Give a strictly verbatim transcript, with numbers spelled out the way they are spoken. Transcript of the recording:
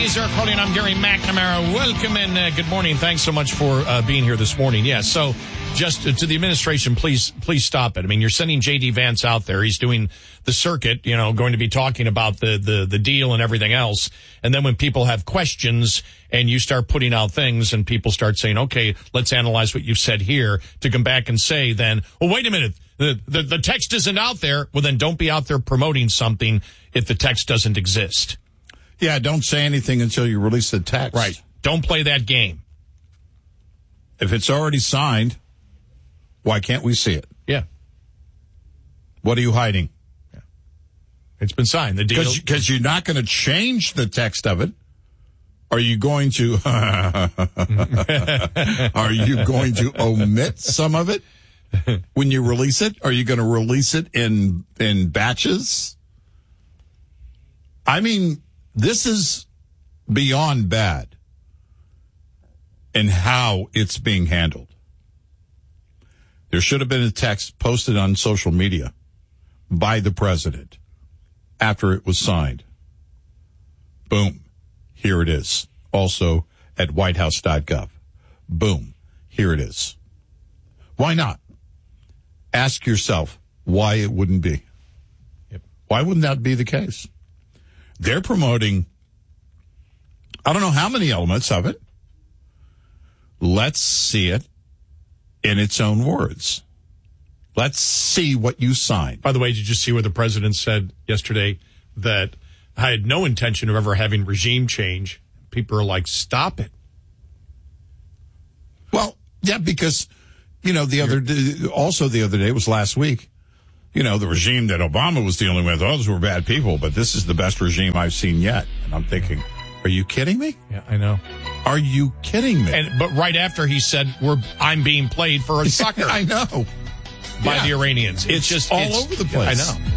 He's Eric Harley, and I'm Gary McNamara. Welcome and uh, good morning. Thanks so much for uh, being here this morning. Yeah, so just uh, to the administration, please, please stop it. I mean, you're sending J D. Vance out there. He's doing the circuit, you know, going to be talking about the, the, the deal and everything else. And then when people have questions and you start putting out things and people start saying, okay, let's analyze what you've said here, to come back and say then, well, wait a minute, the, the, the text isn't out there. Well, then don't be out there promoting something if the text doesn't exist. Yeah, don't say anything until you release the text. Right. Don't play that game. If it's already signed, why can't we see it? Yeah. What are you hiding? Yeah. It's been signed. The deal. Because you're not going to change the text of it. Are you going to, are you going to omit some of it when you release it? Are you going to release it in, in batches? I mean, this is beyond bad in how it's being handled. There should have been a text posted on social media by the president after it was signed. Boom. Here it is. Also at white house dot gov. Boom. Here it is. Why not? Ask yourself why it wouldn't be. Yep. Why wouldn't that be the case? They're promoting, I don't know how many elements of it. Let's see it in its own words. Let's see what you signed. By the way, did you see what the president said yesterday? That I had no intention of ever having regime change. People are like, stop it. Well, yeah, because, you know, the other day, also the other day was last week. You know, the regime that Obama was dealing with, those were bad people, but this is the best regime I've seen yet. And I'm thinking, are you kidding me? Yeah, I know. Are you kidding me? And but right after he said, "We're I'm being played for a sucker." I know. By yeah. the Iranians. It's, it's just all it's, over the place. I know.